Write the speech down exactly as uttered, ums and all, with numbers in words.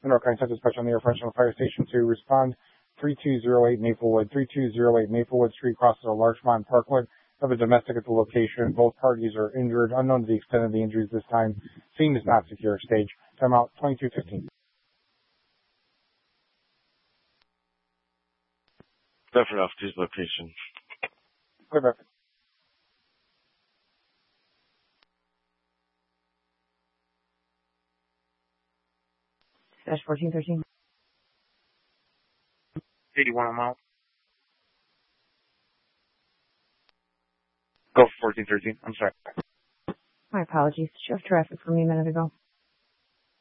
Monroe County Central Dispatch on the air French on the fire station to respond. three two zero eight Maplewood. three two zero eight Maplewood Street crosses a Larchmont Parkwood. Of a domestic at the location. Both parties are injured. Unknown to the extent of the injuries this time. Scene is not secure. Stage. Timeout twenty-two fifteen. Refer off to his location. Clear back. Dash fourteen thirteen. eighty-one a mile. Go for fourteen thirteen. I'm sorry. My apologies. Show traffic for me a minute ago.